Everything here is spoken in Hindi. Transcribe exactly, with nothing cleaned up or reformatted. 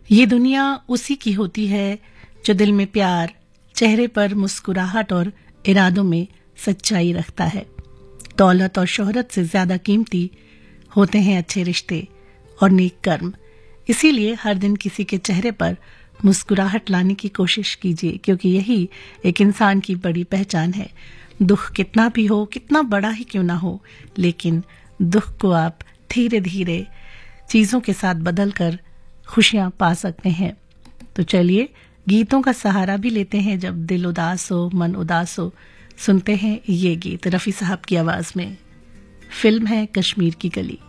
ये दुनिया उसी की होती है जो दिल में प्यार, चेहरे पर मुस्कुराहट और इरादों में सच्चाई रखता है। दौलत और शोहरत से ज्यादा कीमती होते हैं अच्छे रिश्ते और नेक कर्म। इसीलिए हर दिन किसी के चेहरे पर मुस्कुराहट लाने की कोशिश कीजिए, क्योंकि यही एक इंसान की बड़ी पहचान है। दुख कितना भी हो, कितना बड़ा ही क्यों ना हो, लेकिन दुख को आप धीरे धीरे चीजों के साथ बदल कर खुशियां पा सकते हैं। तो चलिए गीतों का सहारा भी लेते हैं जब दिल उदास हो, मन उदास हो। सुनते हैं ये गीत रफी साहब की आवाज में। फिल्म है कश्मीर की गली।